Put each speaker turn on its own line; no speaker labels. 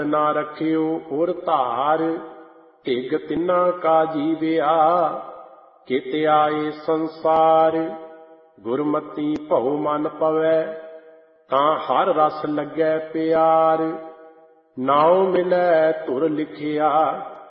ਨਾ ਰੱਖਿਓ ਉਰ ਧਾਰ, ਢਿੱਗ ਤਿੰਨਾ ਕਾ ਜੀਵਿਆ ਕਿਤ ਆਏ ਸੰਸਾਰ। ਗੁਰਮਤੀ ਭਉ ਮਨ ਪਵੈ ਤਾਂ ਹਰ ਰਸ ਲੱਗੈ ਪਿਆਰ, ਨਾਉ ਮਿਲੈ ਧੁਰ ਲਿਖਿਆ